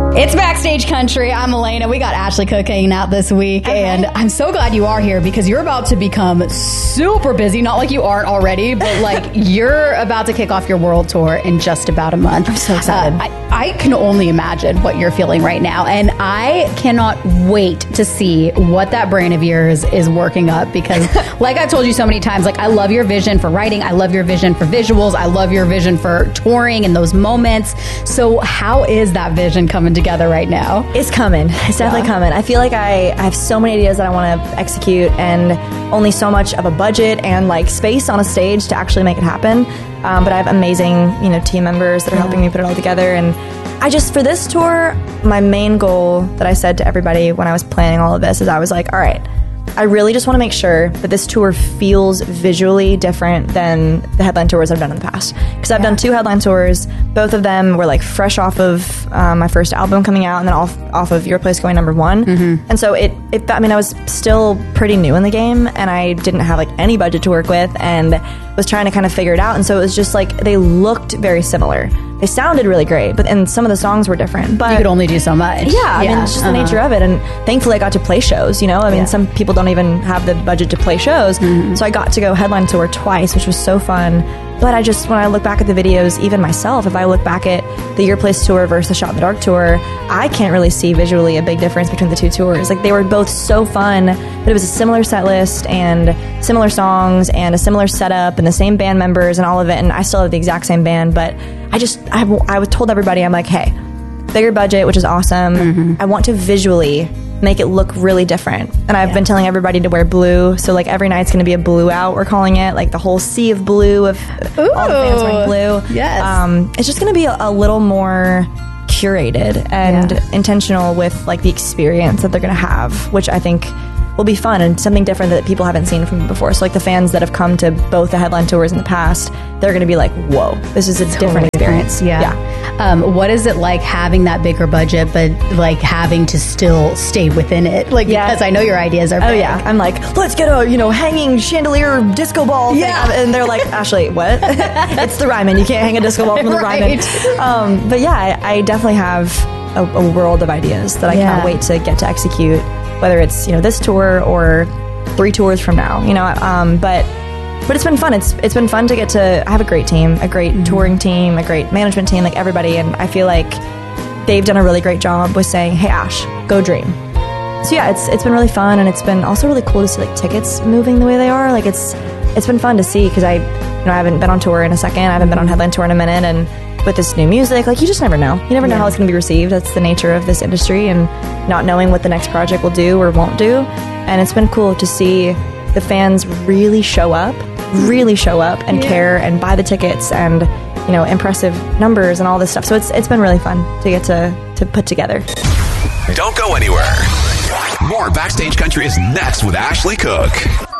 It's Backstage Country. I'm Elena. We got Ashley Cook hanging out this week, and I'm so glad you are here because you're about to become super busy. Not like you aren't already, but like you're about to kick off your world tour in just about a month. I'm so excited. I can only imagine what you're feeling right now, and I cannot wait to see what that brain of yours is working up because, like I've told you so many times, like I love your vision for writing. I love your vision for visuals. I love your vision for touring and those moments. So how is that vision coming together right now? It's coming. It's definitely coming. I feel like I have so many ideas that I want to execute and only so much of a budget and like space on a stage to actually make it happen. But I have amazing, team members that are helping me put it all together. And I just, for this tour, my main goal that I said to everybody when I was planning all of this is I was like, all right, I really just want to make sure that this tour feels visually different than the headline tours I've done in the past. Because I've done 2 headline tours. Both of them were like fresh off of my first album coming out and then off of Your Place going number 1. Mm-hmm. And so I was still pretty new in the game and I didn't have like any budget to work with and was trying to kind of figure it out. And so it was just like they looked very similar. They sounded really great, and some of the songs were different. But you could only do so much. Yeah, I mean, it's just the nature of it. And thankfully, I got to play shows, some people don't even have the budget to play shows. Mm-hmm. So I got to go headline tour twice, which was so fun. But when I look back at the videos, even myself, if I look back at the Your Place tour versus the Shot in the Dark tour, I can't really see visually a big difference between the 2 tours. Like, they were both so fun, but it was a similar set list and similar songs and a similar setup and the same band members and all of it. And I still have the exact same band, but I was told everybody, I'm like, hey, bigger budget, which is awesome. Mm-hmm. I want to visually make it look really different. And I've been telling everybody to wear blue. So like every night's going to be a blue out, we're calling it, like the whole sea of blue of all the fans wearing blue. Yes. It's just going to be a little more curated and intentional with like the experience that they're going to have, which I think will be fun and something different that people haven't seen from me before. So like the fans that have come to both the headline tours in the past, they're going to be like, whoa, this is a different experience. What is it like having that bigger budget, but like having to still stay within it? Like, because I know your ideas are big. Oh yeah. I'm like, let's get a, hanging chandelier disco ball thing. And they're like, Ashley, what? It's the Ryman. You can't hang a disco ball from the Ryman. But yeah, I definitely have a world of ideas that I can't wait to get to execute, whether it's, this tour or 3 tours from now, but it's been fun. It's been fun to get to have a great team, a great touring team, a great management team, like everybody. And I feel like they've done a really great job with saying, hey, Ash, go dream. So yeah, it's been really fun. And it's been also really cool to see like tickets moving the way they are. Like it's been fun to see because I haven't been on tour in a second. I haven't been on headline tour in a minute. And with this new music, like you just never know. You never know how it's going to be received. That's the nature of this industry and not knowing what the next project will do or won't do. And it's been cool to see the fans really show up and care and buy the tickets and, impressive numbers and all this stuff. So it's been really fun to get to put together. Don't go anywhere. More Backstage Country is next with Ashley Cook.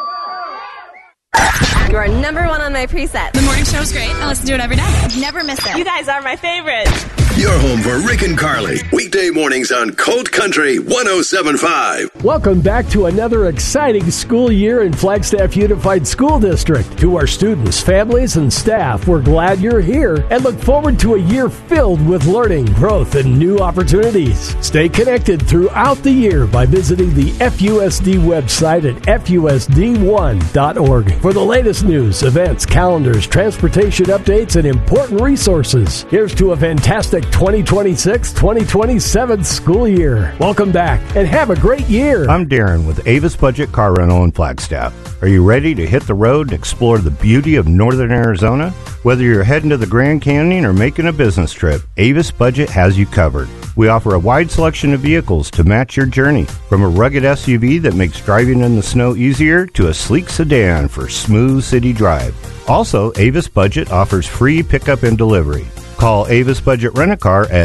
You are number 1 on my preset. The morning show's great. I listen to it every day. Never miss it. You guys are my favorite. You're home for Rick and Carly. Weekday mornings on Colt Country 107.5. Welcome back to another exciting school year in Flagstaff Unified School District. To our students, families, and staff, we're glad you're here and look forward to a year filled with learning, growth, and new opportunities. Stay connected throughout the year by visiting the FUSD website at fusd1.org for the latest news, events, calendars, transportation updates, and important resources. Here's to a fantastic 2026-2027 school year. Welcome back and have a great year. I'm Darren with Avis Budget Car Rental in Flagstaff. Are you ready to hit the road and explore the beauty of northern Arizona? Whether you're heading to the Grand Canyon or making a business trip, Avis Budget has you covered. We offer a wide selection of vehicles to match your journey, from a rugged SUV that makes driving in the snow easier to a sleek sedan for smooth city drive. Also, Avis Budget offers free pickup and delivery. Call Avis Budget Rent-A-Car at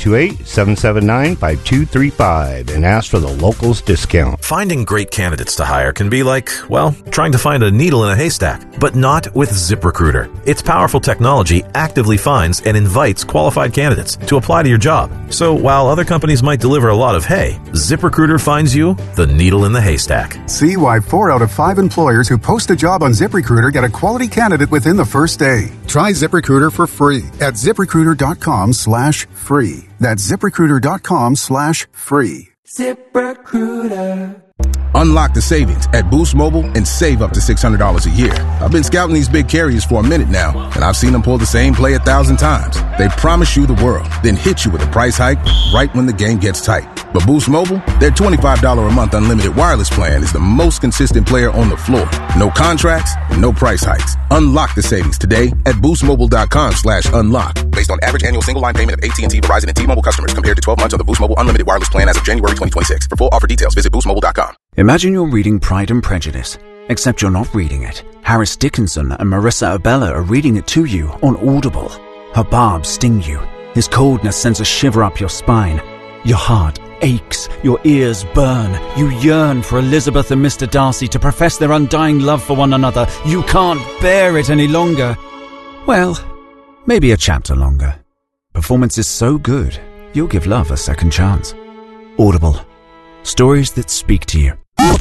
928-779-5235 and ask for the locals discount. Finding great candidates to hire can be like, well, trying to find a needle in a haystack, but not with ZipRecruiter. Its powerful technology actively finds and invites qualified candidates to apply to your job. So while other companies might deliver a lot of hay, ZipRecruiter finds you the needle in the haystack. See why 4 out of 5 employers who post a job on ZipRecruiter get a quality candidate within the first day. Try ZipRecruiter for free at ZipRecruiter.com ZipRecruiter.com/free. That's ZipRecruiter.com/free. ZipRecruiter. Unlock the savings at Boost Mobile and save up to $600 a year. I've been scouting these big carriers for a minute now, and I've seen them pull the same play 1,000 times. They promise you the world, then hit you with a price hike right when the game gets tight. But Boost Mobile, their $25 a month unlimited wireless plan is the most consistent player on the floor. No contracts, no price hikes. Unlock the savings today at boostmobile.com/unlock. Based on average annual single line payment of AT&T, Verizon, and T-Mobile customers compared to 12 months on the Boost Mobile unlimited wireless plan as of January 2026. For full offer details, visit boostmobile.com. Imagine you're reading Pride and Prejudice, except you're not reading it. Harris Dickinson and Marissa Abella are reading it to you on Audible. Her barbs sting you. His coldness sends a shiver up your spine. Your heart aches, your ears burn. You yearn for Elizabeth and Mr. Darcy to profess their undying love for one another. You can't bear it any longer. Well, maybe a chapter longer. Performance is so good, you'll give love a second chance. Audible. Stories that speak to you. I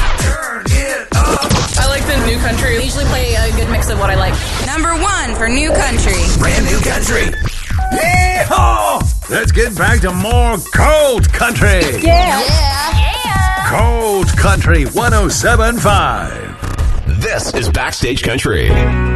like the new country. I usually play a good mix of what I like. Number 1 for new country. Brand new country. Yeehaw! Let's get back to more Cold Country. Yeah. Cold Country 107.5. This is Backstage Country.